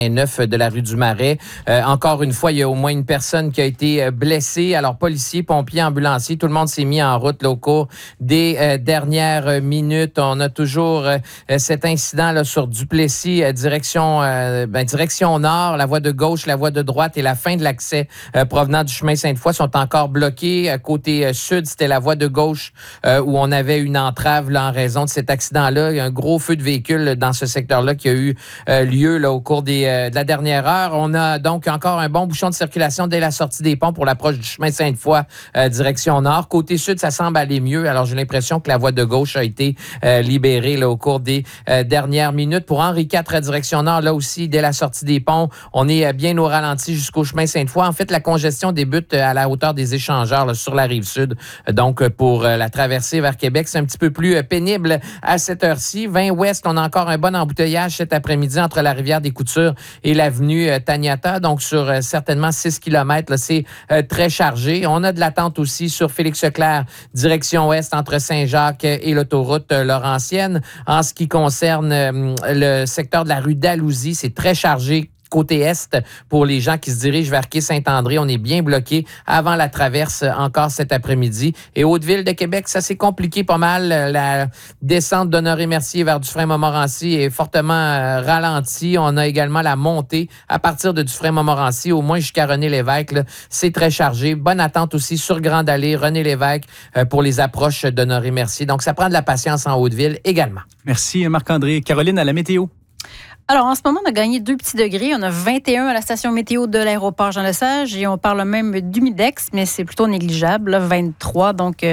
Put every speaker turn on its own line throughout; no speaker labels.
de la rue du Marais. Encore une fois, il y a au moins une personne qui a été blessée. Alors, policiers, pompiers, ambulanciers, tout le monde s'est mis en route là, au cours des dernières minutes. On a toujours cet incident là, sur Duplessis, direction nord, la voie de gauche, la voie de droite et la fin de l'accès provenant du chemin Sainte-Foy sont encore bloqués. Côté sud, c'était la voie de gauche où on avait une entrave là, en raison de cet accident-là. Il y a un gros feu de véhicule dans ce secteur-là qui a eu lieu là, au cours de la dernière heure. On a donc encore un bon bouchon de circulation dès la sortie des ponts pour l'approche du chemin Sainte-Foy, direction nord. Côté sud, ça semble aller mieux. Alors, j'ai l'impression que la voie de gauche a été libérée là, au cours des dernières minutes. Pour Henri IV, direction nord, là aussi, dès la sortie des ponts, on est bien au ralenti jusqu'au chemin Sainte-Foy. En fait, la congestion débute à la hauteur des échangeurs là, sur la rive sud. Donc, pour la traversée vers Québec, c'est un petit peu plus pénible à cette heure-ci. 20 ouest, on a encore un bon embouteillage cet après-midi entre la rivière des Coutures et l'avenue Taniata. Donc, sur certainement 6 km, là, c'est très chargé. On a de l'attente aussi sur Félix-Leclerc, direction ouest, entre Saint-Jacques et l'autoroute Laurentienne. En ce qui concerne le secteur de la rue Dalhousie, c'est très chargé. Côté est, pour les gens qui se dirigent vers Quai-Saint-André, on est bien bloqué avant la traverse encore cet après-midi. Et Haute-Ville de Québec, ça s'est compliqué pas mal. La descente d'Honoré-Mercier vers Dufresne-Montmorency est fortement ralentie. On a également la montée à partir de Dufresne-Montmorency, au moins jusqu'à René-Lévesque. Là, c'est très chargé. Bonne attente aussi sur Grande Allée, René-Lévesque pour les approches d'Honoré-Mercier. Donc, ça prend de la patience en Haute-Ville également.
Merci Marc-André. Caroline, à la météo.
Alors, en ce moment, on a gagné 2 petits degrés. On a 21 à la station météo de l'aéroport Jean-Lesage et on parle même d'humidex, mais c'est plutôt négligeable, là, 23. Donc,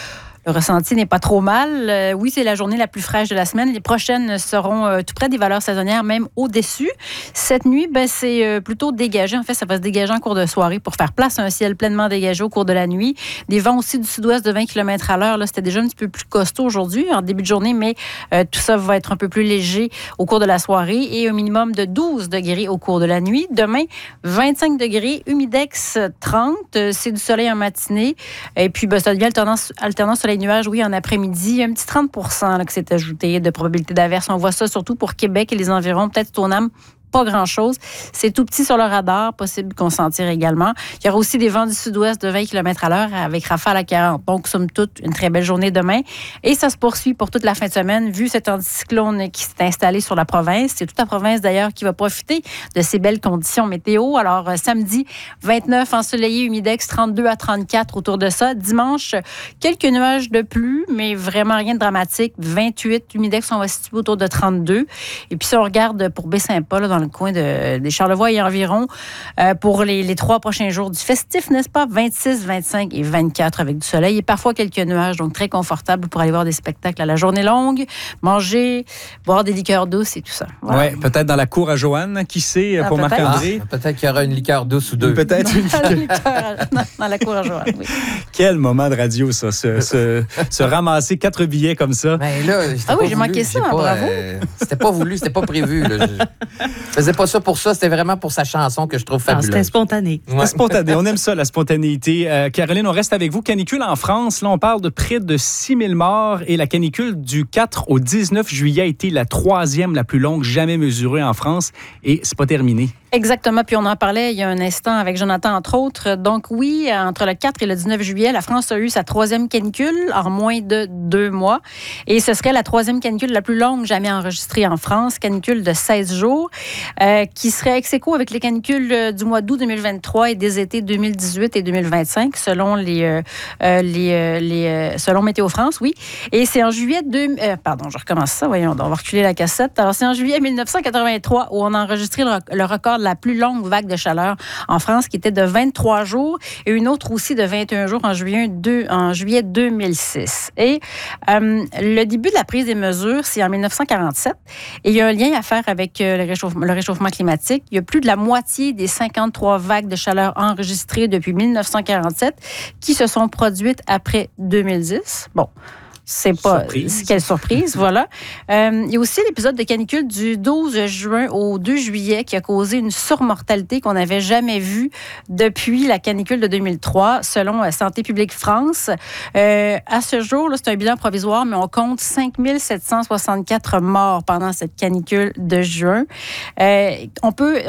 le ressenti n'est pas trop mal. Oui, c'est la journée la plus fraîche de la semaine. Les prochaines seront tout près des valeurs saisonnières, même au-dessus. Cette nuit, c'est plutôt dégagé. En fait, ça va se dégager en cours de soirée pour faire place à un ciel pleinement dégagé au cours de la nuit. Des vents aussi du sud-ouest de 20 km à l'heure. Là, c'était déjà un petit peu plus costaud aujourd'hui, en début de journée, mais tout ça va être un peu plus léger au cours de la soirée et un minimum de 12 degrés au cours de la nuit. Demain, 25 degrés, humidex 30. C'est du soleil en matinée. Et puis, ça devient alternance soleil nuages, oui, en après-midi. Un petit 30 % qui s'est ajouté de probabilité d'averse. On voit ça surtout pour Québec et les environs, peut-être Stoneham. Pas grand-chose. C'est tout petit sur le radar, possible qu'on s'en tire également. Il y aura aussi des vents du sud-ouest de 20 km à l'heure avec rafale à 40. Donc, somme toute, une très belle journée demain. Et ça se poursuit pour toute la fin de semaine, vu cet anticyclone qui s'est installé sur la province. C'est toute la province, d'ailleurs, qui va profiter de ces belles conditions météo. Alors, samedi, 29 ensoleillé, humidex, 32 à 34 autour de ça. Dimanche, quelques nuages de pluie, mais vraiment rien de dramatique. 28, humidex, on va se situer autour de 32. Et puis, si on regarde pour Baie-Saint-Paul, dans le coin des Charlevoix et environ, pour les 3 prochains jours du festif, n'est-ce pas? 26, 25 et 24 avec du soleil et parfois quelques nuages, donc très confortable pour aller voir des spectacles à la journée longue, manger, boire des liqueurs douces et tout ça. Voilà.
Oui, peut-être dans la cour à Joanne, qui sait, pour Marc-André.
Peut-être qu'il y aura une liqueur douce ou deux.
Peut-être une
liqueur dans la cour à Joanne, oui.
Quel moment de radio, ça, se ramasser 4 billets comme ça.
Ben là,
j'ai manqué ça, bravo.
C'était pas voulu, c'était pas prévu. Là. Je faisais pas ça pour ça, c'était vraiment pour sa chanson que je trouve fabuleuse.
C'était spontané.
Ouais. Spontané, on aime ça, la spontanéité. Caroline, on reste avec vous. Canicule en France, là, on parle de près de 6 000 morts et la canicule du 4 au 19 juillet a été la 3e la plus longue jamais mesurée en France et c'est pas terminé.
Exactement, puis on en parlait il y a un instant avec Jonathan, entre autres. Donc oui, entre le 4 et le 19 juillet, la France a eu sa 3e canicule en moins de 2 mois. Et ce serait la 3e canicule la plus longue jamais enregistrée en France, canicule de 16 jours, qui serait ex-aequo avec les canicules du mois d'août 2023 et des étés 2018 et 2025, selon selon Météo France, oui. Et c'est en juillet je recommence ça, voyons, on va reculer la cassette. Alors, c'est en juillet 1983 où on a enregistré le record de la plus longue vague de chaleur en France, qui était de 23 jours, et une autre aussi de 21 jours en juillet 2006. Et le début de la prise des mesures, c'est en 1947, et il y a un lien à faire avec le réchauffement climatique. Il y a plus de la moitié des 53 vagues de chaleur enregistrées depuis 1947 qui se sont produites après 2010. Bon. C'est pas... Quelle surprise, voilà. Il y a aussi l'épisode de canicule du 12 juin au 2 juillet qui a causé une surmortalité qu'on n'avait jamais vue depuis la canicule de 2003, selon Santé publique France. À ce jour, là, c'est un bilan provisoire, mais on compte 5 764 morts pendant cette canicule de juin. On peut